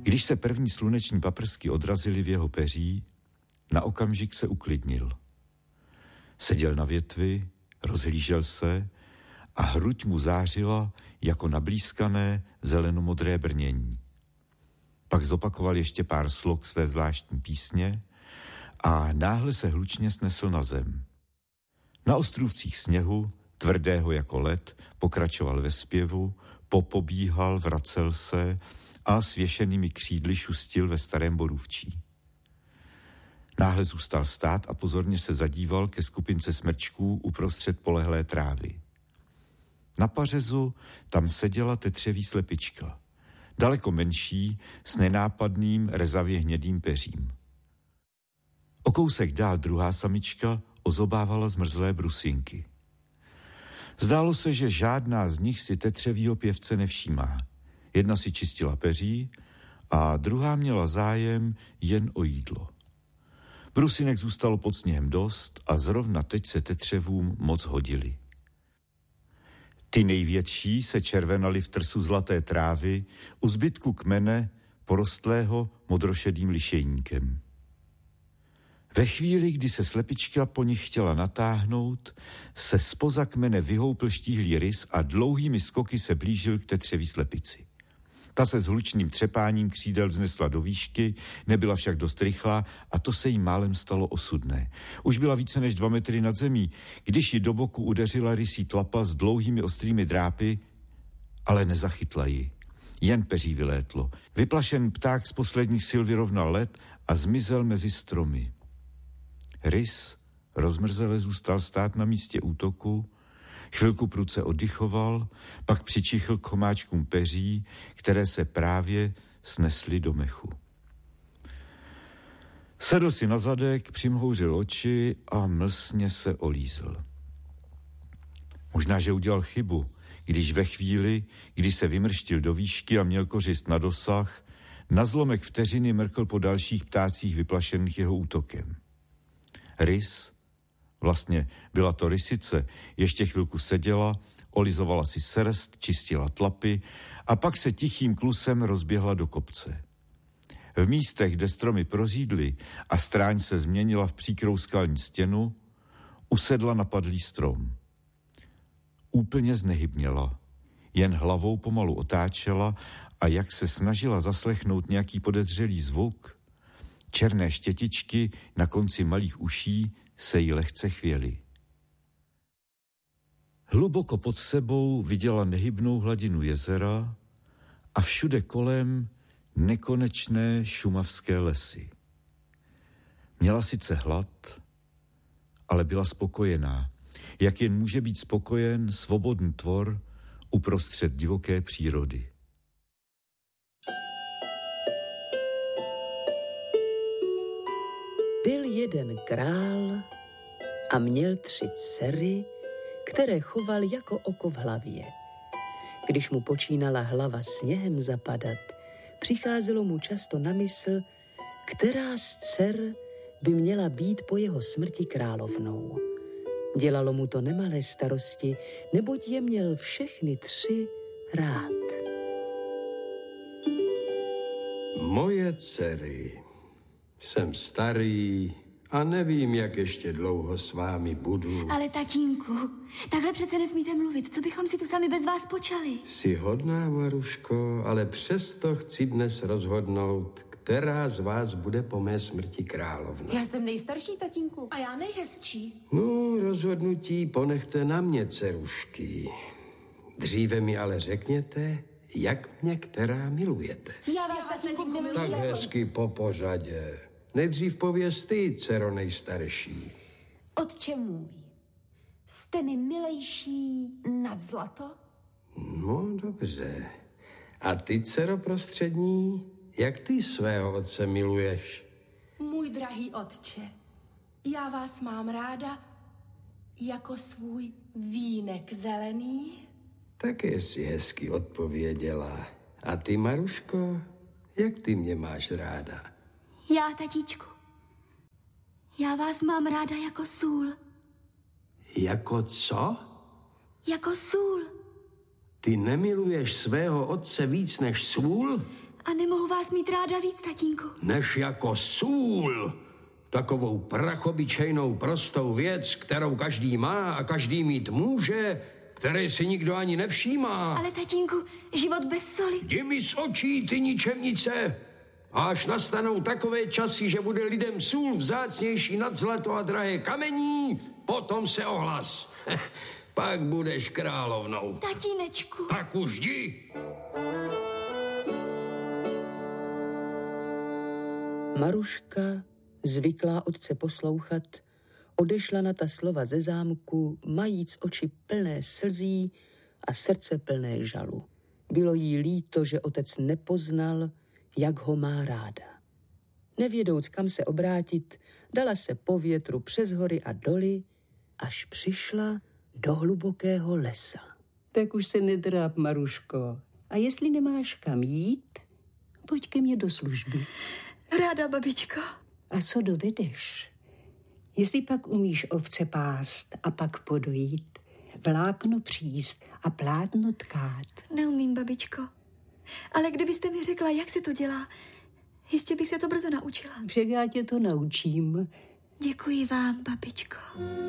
Když se první sluneční paprsky odrazily v jeho peří, na okamžik se uklidnil. Seděl na větvi, rozhlížel se a hruď mu zářila jako nablízkané zelenomodré brnění. Pak zopakoval ještě pár slok své zvláštní písně a náhle se hlučně snesl na zem. Na ostrůvcích sněhu, tvrdého jako led, pokračoval ve zpěvu, popobíhal, vracel se a svěšenými křídly šustil ve starém borůvčí. Náhle zůstal stát a pozorně se zadíval ke skupince smrčků uprostřed polehlé trávy. Na pařezu tam seděla tetřeví slepička, daleko menší, s nenápadným rezavě hnědým peřím. O kousek dál druhá samička ozobávala zmrzlé brusinky. Zdálo se, že žádná z nich si tetřevýho pěvce nevšímá. Jedna si čistila peří a druhá měla zájem jen o jídlo. Brusinek zůstalo pod sněhem dost a zrovna teď se tetřevům moc hodily. Ty největší se červenaly v trsu zlaté trávy u zbytku kmene porostlého modrošedým lišejníkem. Ve chvíli, kdy se slepička po nich chtěla natáhnout, se zpoza kmene vyhoupl štíhlý rys a dlouhými skoky se blížil k tetřeví slepici. Ta se s hlučným třepáním křídel vznesla do výšky, nebyla však dost rychlá a to se jí málem stalo osudné. Už byla více než 2 metry nad zemí, když ji do boku udeřila rysí tlapa s dlouhými ostrými drápy, ale nezachytla ji. Jen peří vylétlo. Vyplašen pták z posledních sil vyrovnal let a zmizel mezi stromy. Rys rozmrzele zůstal stát na místě útoku, chvilku prudce oddychoval, pak přičichl k chomáčkům peří, které se právě snesly do mechu. Sedl si na zadek, přimhouřil oči a mlsně se olízl. Možná, že udělal chybu, když ve chvíli, kdy se vymrštil do výšky a měl kořist na dosah, na zlomek vteřiny mrkl po dalších ptácích vyplašených jeho útokem. Rys, vlastně byla to rysice, ještě chvilku seděla, olizovala si srst, čistila tlapy a pak se tichým klusem rozběhla do kopce. V místech, kde stromy prořídly a stráň se změnila v příkrou skalní stěnu, usedla na padlý strom. Úplně znehybněla, jen hlavou pomalu otáčela a jak se snažila zaslechnout nějaký podezřelý zvuk, černé štětičky na konci malých uší se jí lehce chvěly. Hluboko pod sebou viděla nehybnou hladinu jezera a všude kolem nekonečné šumavské lesy. Měla sice hlad, ale byla spokojená, jak jen může být spokojen svobodný tvor uprostřed divoké přírody. Byl jeden král a měl 3 dcery, které choval jako oko v hlavě. Když mu počínala hlava sněhem zapadat, přicházelo mu často na mysl, která z dcer by měla být po jeho smrti královnou. Dělalo mu to nemalé starosti, neboť je měl všechny 3 rád. Moje dcery, jsem starý a nevím, jak ještě dlouho s vámi budu. Ale tatínku, takhle přece nesmíte mluvit. Co bychom si tu sami bez vás počali? Jsi hodná, Maruško, ale přesto chci dnes rozhodnout, která z vás bude po mé smrti královna. Já jsem nejstarší, tatínku. A já nejhezčí. No, rozhodnutí ponechte na mě, dcerušky. Dříve mi ale řekněte, jak mě která milujete. Já vás, tatínku, miluji. Tak hezky po pořadě. Nejdřív pověz ty, dcero nejstarší. Otče můj, jste mi milejší nad zlato? No, dobře. A ty, dcero prostřední, jak ty svého otce miluješ? Můj drahý otče, já vás mám ráda jako svůj vínek zelený. Také jsi hezky odpověděla. A ty, Maruško, jak ty mě máš ráda? Já, tatíčku, já vás mám ráda jako sůl. Jako co? Jako sůl. Ty nemiluješ svého otce víc než sůl? A nemohu vás mít ráda víc, tatínku. Než jako sůl. Takovou prachobyčejnou prostou věc, kterou každý má a každý mít může, které si nikdo ani nevšímá. Ale tatínku, život bez soli. Jdi mi z očí, ty ničemnice. A až nastanou takové časy, že bude lidem sůl vzácnější nad zlato a drahé kamení, potom se ohlas. Pak budeš královnou. Tatínečku. Tak už jdi. Maruška, zvyklá otce poslouchat, odešla na ta slova ze zámku, majíc oči plné slzí a srdce plné žalu. Bylo jí líto, že otec nepoznal, jak ho má ráda. Nevědouc, kam se obrátit, dala se po větru přes hory a doly, až přišla do hlubokého lesa. Tak už se nedráp, Maruško. A jestli nemáš kam jít, pojď ke mně do služby. Ráda, babičko. A co dovedeš? Jestli pak umíš ovce pást a pak podojít, vlákno příst a plátno tkát. Neumím, babičko. Ale kdybyste mi řekla, jak se to dělá, jistě bych se to brzo naučila. Však já tě to naučím. Děkuji vám, babičko.